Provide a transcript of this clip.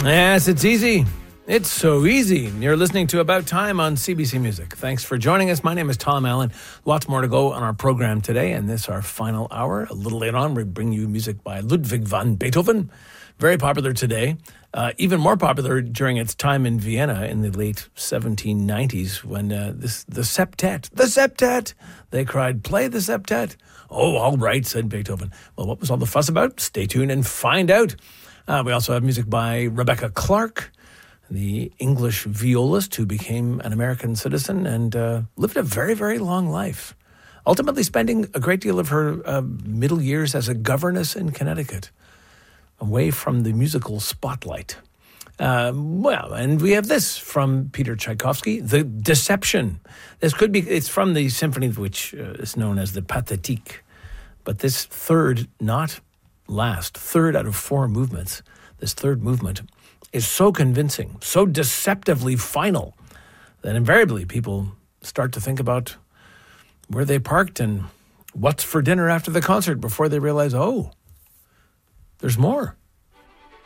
Yes, it's easy. It's so easy. You're listening to About Time on CBC Music. Thanks for joining us. My name is Tom Allen. Lots more to go on our program today, and this our final hour. A little later on, we bring you music by Ludwig van Beethoven. Very popular today. Even more popular during its time in Vienna in the late 1790s when the septet, they cried, play the septet. Oh, all right, said Beethoven. Well, what was all the fuss about? Stay tuned and find out. We also have music by Rebecca Clark, the English violist who became an American citizen and lived a very, very long life, ultimately spending a great deal of her middle years as a governess in Connecticut, away from the musical spotlight. And we have this from Peter Tchaikovsky, The Deception. It's from the symphony which is known as the Pathétique, but this third out of four movements, this third movement is so convincing, so deceptively final, that invariably people start to think about where they parked and what's for dinner after the concert before they realize, oh, there's more.